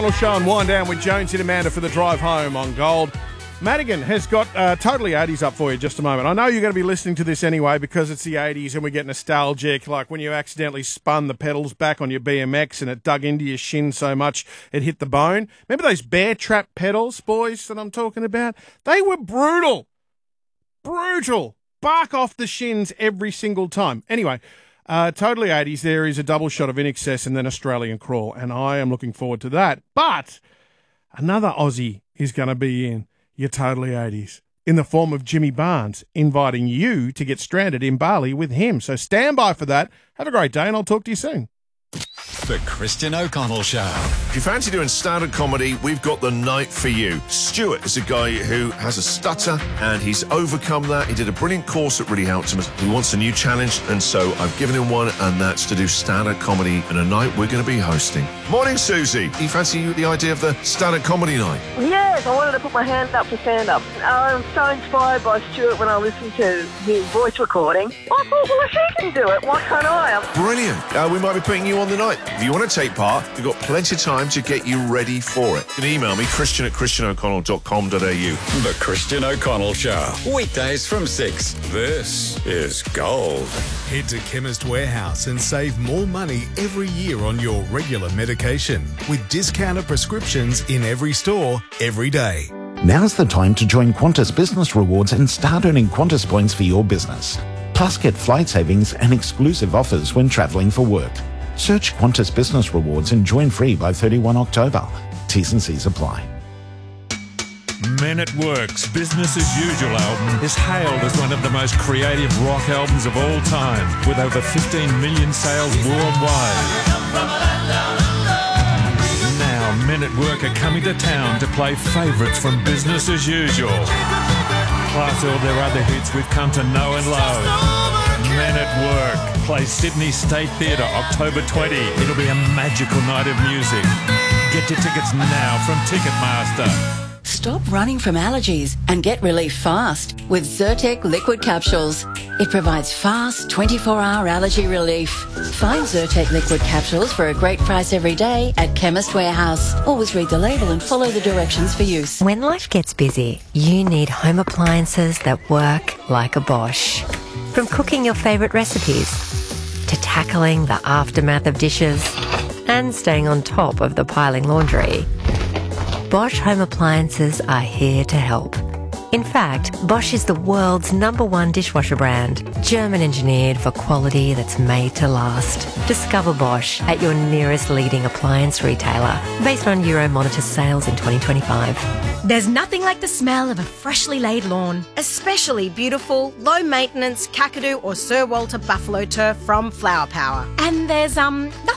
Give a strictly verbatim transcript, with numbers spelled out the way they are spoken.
Show and wind down with Jonesy and Amanda for the drive home on Gold. Madigan has got uh, Totally eighties up for you just a moment. I know you're going to be listening to this anyway because it's the eighties and we get nostalgic, like when you accidentally spun the pedals back on your B M X and it dug into your shin so much it hit the bone. Remember those bear trap pedals, boys, that I'm talking about? They were brutal. Brutal. Bark off the shins every single time. Anyway, uh, Totally eighties, there is a double shot of In Excess and then Australian Crawl, and I am looking forward to that. But another Aussie is going to be in your Totally eighties in the form of Jimmy Barnes, inviting you to get stranded in Bali with him. So stand by for that. Have a great day, and I'll talk to you soon. The Christian O'Connell Show. If you fancy doing stand-up comedy, we've got the night for you. Stuart is a guy who has a stutter and he's overcome that. He did a brilliant course that really helped him. He wants a new challenge, and so I've given him one, and that's to do stand-up comedy in a night we're going to be hosting. Morning, Susie. Do you fancy the idea of the stand-up comedy night? Yes, I wanted to put my hand up for stand-up. I'm so inspired by Stuart when I listened to his voice recording. I thought, well, if he can do it, why can't I? Brilliant. Uh, we might be putting you on the night. If you want to take part, we've got plenty of time to get you ready for it. You can email me, christian at christian o'connell dot com dot a u. The Christian O'Connell Show. Weekdays from six. This is Gold. Head to Chemist Warehouse and save more money every year on your regular medication with discounted prescriptions in every store, every day. Now's the time to join Qantas Business Rewards and start earning Qantas points for your business. Plus, get flight savings and exclusive offers when travelling for work. Search Qantas Business Rewards and join free by thirty-first of October. T's and C's apply. Men at Work's Business as Usual album is hailed as one of the most creative rock albums of all time, with over fifteen million sales worldwide. Now, Men at Work are coming to town to play favourites from Business as Usual, plus all their other hits we've come to know and love. Men at Work plays Sydney State Theatre October twentieth. It'll be a magical night of music. Get your tickets now from Ticketmaster. Stop running from allergies and get relief fast with Zyrtec liquid capsules. It provides fast twenty-four hour allergy relief. Find Zyrtec liquid capsules for a great price every day at Chemist Warehouse. Always read the label and follow the directions for use. When life gets busy, you need home appliances that work like a Bosch. From cooking your favourite recipes to tackling the aftermath of dishes and staying on top of the piling laundry, Bosch home appliances are here to help. In fact, Bosch is the world's number one dishwasher brand, German engineered for quality that's made to last. Discover Bosch at your nearest leading appliance retailer, based on Euromonitor sales in twenty twenty-five. There's nothing like the smell of a freshly laid lawn, especially beautiful, low-maintenance Kakadu or Sir Walter buffalo turf from Flower Power. And there's um nothing